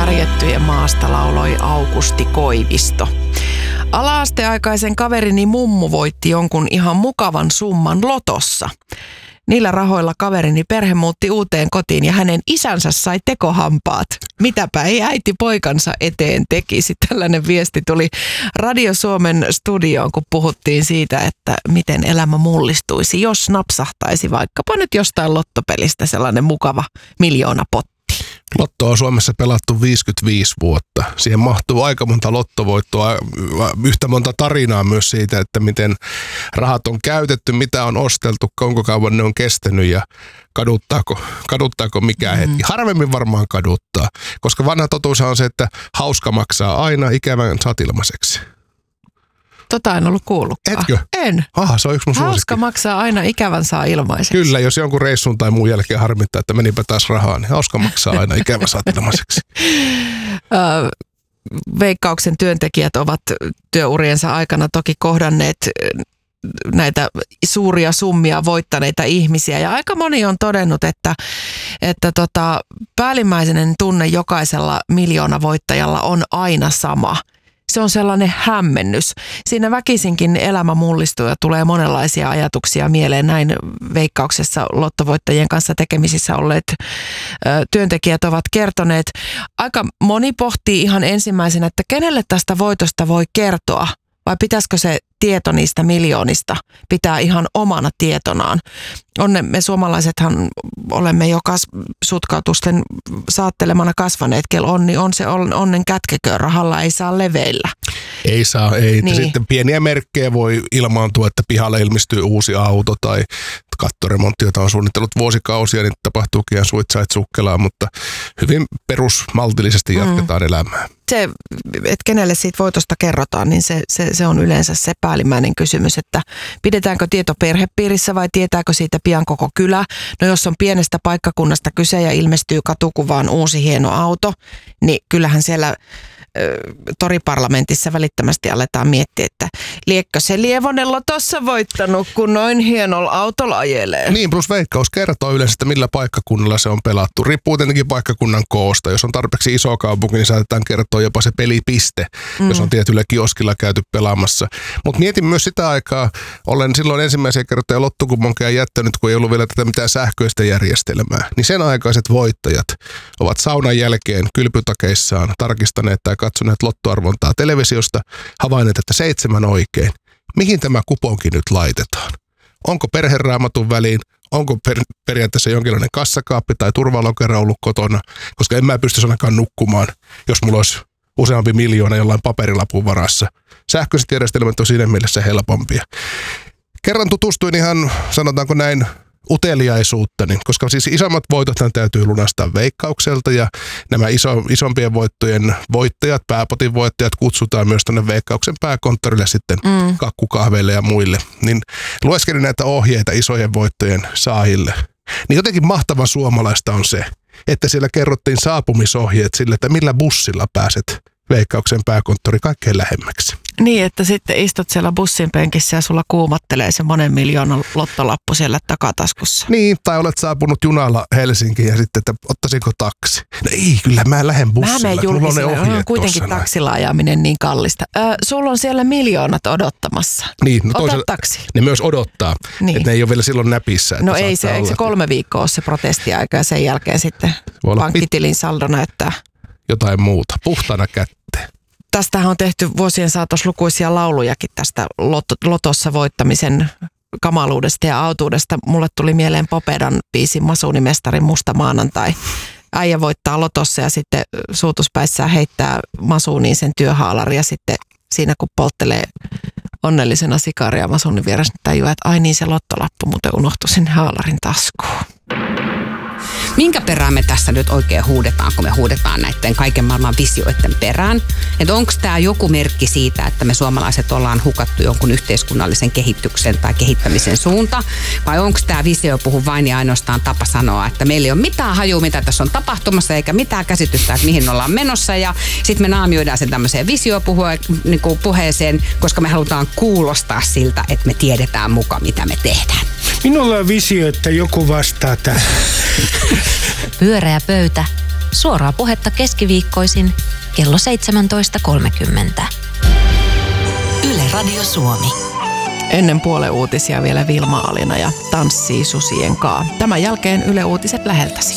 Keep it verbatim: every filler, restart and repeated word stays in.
Särjettyjen maasta lauloi Aukusti Koivisto. Ala-asteaikaisen kaverini mummu voitti jonkun ihan mukavan summan lotossa. Niillä rahoilla kaverini perhe muutti uuteen kotiin ja hänen isänsä sai tekohampaat. Mitäpä ei äiti poikansa eteen tekisi. Tällainen viesti tuli Radio Suomen studioon, kun puhuttiin siitä, että miten elämä mullistuisi, jos napsahtaisi vaikkapa nyt jostain lottopelistä sellainen mukava miljoonapotti. Lottoa on Suomessa pelattu viisikymmentäviisi vuotta. Siihen mahtuu aika monta lottovoittoa, yhtä monta tarinaa myös siitä, että miten rahat on käytetty, mitä on osteltu, kuinka kauan ne on kestänyt ja kaduttaako, kaduttaako mikään mm-hmm. hetki. Harvemmin varmaan kaduttaa, koska vanha totuus on se, että hauska maksaa aina, ikävän saat ilmaiseksi. Tota en ollut kuullutkaan. Etkö? En. Aha, se on yksi mun Hauska suosikki. maksaa aina, ikävän saa ilmaiseksi. Kyllä, jos jonkun reissun tai muun jälkeen harmittaa, että menipä taas rahaa, niin hauska maksaa aina, ikävän saat ilmaiseksi. Veikkauksen työntekijät ovat työuriensa aikana toki kohdanneet näitä suuria summia voittaneita ihmisiä. Ja aika moni on todennut, että, että tota, päällimmäinen tunne jokaisella miljoonavoittajalla on aina sama. Se on sellainen hämmennys. Siinä väkisinkin elämä mullistuu ja tulee monenlaisia ajatuksia mieleen. Näin Veikkauksessa lottovoittajien kanssa tekemisissä olleet ö, työntekijät ovat kertoneet. Aika moni pohtii ihan ensimmäisenä, että kenelle tästä voitosta voi kertoa vai pitäisikö se tieto niistä miljoonista pitää ihan omana tietonaan. Onne, me suomalaisethan olemme jo kas, sutkautusten saattelemana kasvaneet. Kel onni on se onnen kätkeköön, rahalla ei saa leveillä. Ei saa, ei. Niin. Sitten pieniä merkkejä voi ilmaantua, että pihalle ilmestyy uusi auto tai kattoremontti, jota on suunnitellut vuosikausia, niin tapahtuukin ihan suitsait sukkelaa, mutta hyvin perusmaltillisesti jatketaan mm. elämää. Se, että kenelle siitä voitosta kerrotaan, niin se, se, se on yleensä se päällimmäinen kysymys, että pidetäänkö tieto perhepiirissä vai tietääkö siitä pian koko kylä. No jos on pienestä paikkakunnasta kyse ja ilmestyy katukuvaan uusi hieno auto, niin kyllähän siellä toriparlamentissa välittömästi aletaan miettiä, että liekkö se Lievonella tossa voittanut, kun noin hienolla autolla ajelee. Niin, plus Veikkaus kertoo yleensä, että millä paikkakunnalla se on pelattu. Riippuu tietenkin paikkakunnan koosta. Jos on tarpeeksi iso kaupunki, niin saatetaan kertoa jopa se pelipiste, mm. jos on tietyllä kioskilla käyty pelaamassa. Mutta mietin myös sitä aikaa, olen silloin ensimmäisiä kertoja lottokuponkeja jättänyt, kun ei ollut vielä tätä mitään sähköistä järjestelmää. Niin sen aikaiset voittajat ovat saunan jälkeen kylpytakeissaan tarkistaneet tai katsoneet lottoarvontaa televisiosta, havainneet, että seitsemän oikein. Mihin tämä kuponki nyt laitetaan? Onko perheraamatun väliin? Onko per, periaatteessa jonkinlainen kassakaappi tai turvalokero ollut kotona? Koska en mä pystyisi ainakaan nukkumaan, jos mulla olisi useampi miljoona jollain paperilapun varassa. Sähköiset järjestelmät on siinä mielessä helpompia. Kerran tutustuin ihan, sanotaanko näin, uteliaisuuttani, koska siis isommat voitothan täytyy lunastaa Veikkaukselta ja nämä iso, isompien voittojen voittajat, pääpotin voittajat kutsutaan myös tuonne Veikkauksen pääkonttorille sitten mm. kakkukahveille ja muille. Niin lueskelin näitä ohjeita isojen voittojen saajille. Niin jotenkin mahtavan suomalaista on se, että siellä kerrottiin saapumisohjeet sille, että millä bussilla pääset Veikkauksen pääkonttori kaikkein lähemmäksi. Niin, että sitten istut siellä bussin penkissä ja sulla kuumattelee se monen miljoonan lottolappu siellä takataskussa. Niin, tai olet saapunut junalla Helsinkiin ja sitten, että ottaisinko taksi? No ei, kyllä mä lähden bussilla. Mä menen julkisella, on kuitenkin taksilla ajaminen niin kallista. Ö, sulla on siellä miljoonat odottamassa. Niin, no ota taksi. Ne myös odottaa, niin. Että ne ei ole vielä silloin näpissä. No ei se, eikö se kolme viikkoa ole se protestiaika ja sen jälkeen sitten pankkitilin saldo näyttää jotain muuta, puhtaana kätteen. Tästähän on tehty vuosien saatossa lukuisia laulujakin tästä lot- lotossa voittamisen kamaluudesta ja autuudesta. Mulle tuli mieleen Popedan biisin Masuunimestarin Musta maanantai. Äijä voittaa lotossa ja sitten suutuspäissään heittää masuuniin sen työhaalari ja sitten siinä kun polttelee onnellisena sikaria masuunin vieressä, niin tajuaa, että ai niin se lottolappu muuten unohtui sinne haalarin taskuun. Minkä perään me tässä nyt oikein huudetaan, kun me huudetaan näiden kaiken maailman visioiden perään? Että onko tämä joku merkki siitä, että me suomalaiset ollaan hukattu jonkun yhteiskunnallisen kehityksen tai kehittämisen suunta? Vai onko tämä visio puhu vain ja ainoastaan tapa sanoa, että meillä ei ole mitään hajua, mitä tässä on tapahtumassa, eikä mitään käsitystä, että mihin ollaan menossa. Ja sitten me naamioidaan sen tämmöiseen visiopuheeseen, koska me halutaan kuulostaa siltä, että me tiedetään mukaan, mitä me tehdään. Minulla on visio, että joku vastaa tähän. Pyöreä pöytä. Suoraa puhetta keskiviikkoisin kello seitsemäntoista kolmekymmentä. Yle Radio Suomi. Ennen puolen uutisia vielä Vilma Alina ja Tanssii susien kaa. Tämän jälkeen Yle Uutiset läheltäsi.